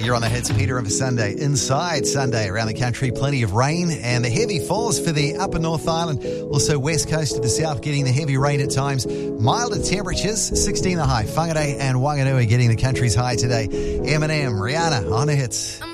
Here on the hits, Peter and for Sunday. Inside Sunday around the country, plenty of rain and the heavy falls for the upper North Island. Also west coast to the south getting the heavy rain at times. Milder temperatures, 16 the high. Whangarei and Wanganui getting the country's high today. Eminem, Rihanna on the hits.